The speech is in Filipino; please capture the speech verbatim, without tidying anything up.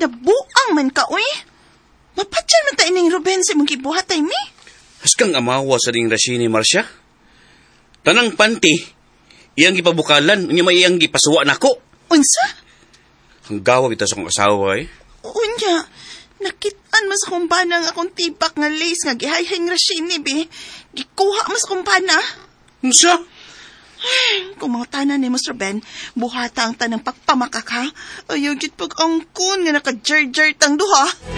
Nabuang man ka, uy. Mapatyan man tayo ning Ruben sa mong gibuhatay, mi. Haskang amawa sa ding Rashini, Marcia. Tanang panty, iyang gipabukalan, unya may iyang gipasuwa nako. Unsa? Ang gawa kita sa kong asawa eh. Unya, nakitaan mas kumpana nga akong tibak nga lace nga gihayhay nga Rashini, bi. Gikuha mas kumpana. Unsa? Ay, kung mga tanan ni Mister Ben, buhata ang tanang pagpamakak, ha? Ayaw git pag-angkon nga naka-jar-jar tang duha.